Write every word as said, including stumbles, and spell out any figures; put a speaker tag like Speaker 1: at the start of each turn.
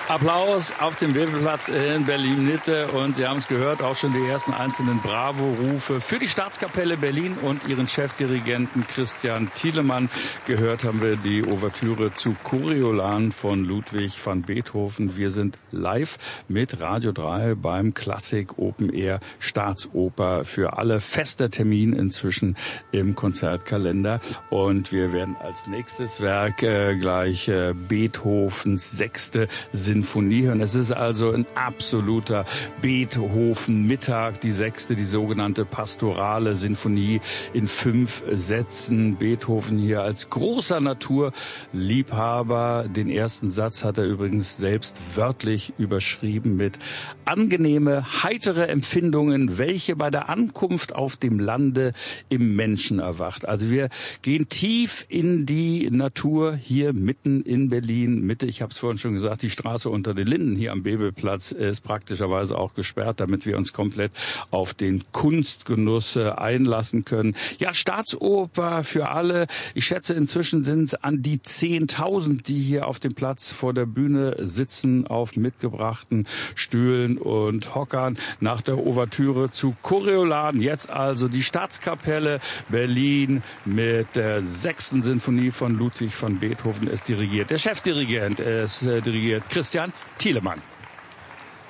Speaker 1: Applaus auf dem Wevelplatz in Berlin-Mitte und Sie haben es gehört, auch schon die ersten einzelnen Bravo-Rufe für die Staatskapelle Berlin und ihren Chefdirigenten Christian Thielemann. Gehört haben wir die Ouvertüre zu Coriolan von Ludwig van Beethoven. Wir sind live mit Radio drei beim Klassik Open Air Staatsoper für alle. Fester Termin inzwischen im Konzertkalender und wir werden als nächstes Werk äh, gleich äh, Beethovens sechste Sinfonie hören. Es ist also ein absoluter Beethoven-Mittag, die sechste, die sogenannte pastorale Sinfonie in fünf Sätzen. Beethoven hier als großer Naturliebhaber. Den ersten Satz hat er übrigens selbst wörtlich überschrieben mit angenehme, heitere Empfindungen, welche bei der Ankunft auf dem Lande im Menschen erwacht. Also wir gehen tief in die Natur hier mitten in Berlin Mitte. Ich habe es vorhin schon gesagt, die Straße unter den Linden hier am Bebelplatz ist praktischerweise auch gesperrt, damit wir uns komplett auf den Kunstgenuss einlassen können. Ja, Staatsoper für alle. Ich schätze, inzwischen sind es an die zehntausend, die hier auf dem Platz vor der Bühne sitzen, auf mitgebrachten Stühlen und Hockern nach der Ouvertüre zu Coriolan. Jetzt also die Staatskapelle Berlin mit der sechsten Sinfonie von Ludwig van Beethoven. Es dirigiert der Chefdirigent, es dirigiert Christian Thielemann.